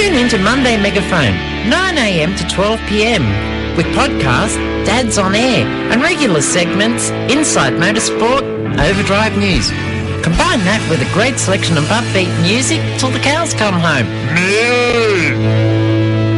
Tune in to Monday Megaphone, 9am to 12pm, with podcasts, Dads on Air, and regular segments, Inside Motorsport, Overdrive News. Combine that with a great selection of upbeat music till the cows come home. Moo!